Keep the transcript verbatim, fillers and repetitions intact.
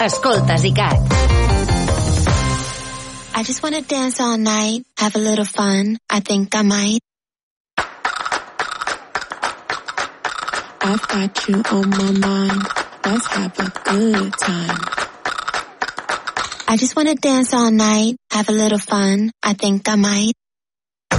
Escoltes ICAT. I just wanna dance all night, have a little fun, I think I might. I've got you on my mind, let's have a good time. I just wanna dance all night, have a little fun, I think I might.